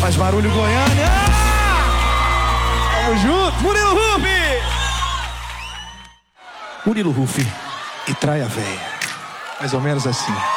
Faz barulho, Goiânia! Tamo junto! Murilo Huff! Murilo Huff e Traia Véia. Mais ou menos assim.